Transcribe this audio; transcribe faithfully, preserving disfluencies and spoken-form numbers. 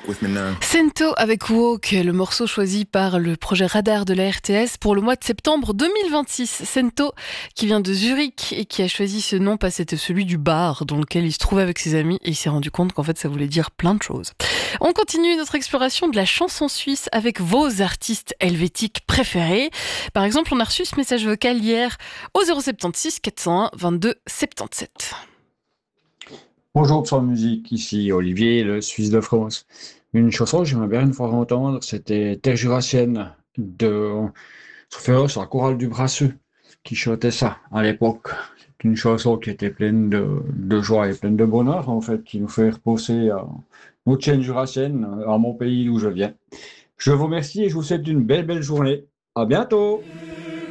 Sento avec Walk, le morceau choisi par le projet Radar de la R T S pour le mois de septembre deux mille vingt-six. Sento qui vient de Zurich et qui a choisi ce nom parce que c'était celui du bar dans lequel il se trouvait avec ses amis et il s'est rendu compte qu'en fait ça voulait dire plein de choses. On continue notre exploration de la chanson suisse avec vos artistes helvétiques préférés. Par exemple, on a reçu ce message vocal hier au zéro soixante-seize quatre cent un vingt-deux soixante-dix-sept. Bonjour Psaume Musique, ici Olivier, le Suisse de France. Une chanson que j'aimerais bien une fois entendre, c'était Terre Jurassienne de Sophéos, la chorale du Brasseux, qui chantait ça à l'époque. C'est une chanson qui était pleine de, de joie et pleine de bonheur, en fait, qui nous fait reposer à notre chaîne jurassienne, à mon pays d'où je viens. Je vous remercie et je vous souhaite une belle, belle journée. À bientôt!